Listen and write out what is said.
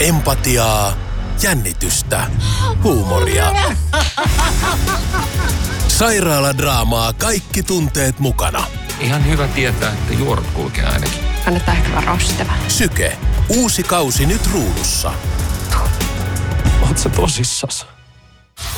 Empatiaa, jännitystä, huumoria. Sairaaladraamaa, kaikki tunteet mukana. Ihan hyvä tietää, että juorat kulkee ainakin. Kannattaa ehkä varoa sitä vähän. Syke, uusi kausi nyt ruudussa. Oot sä tosissas?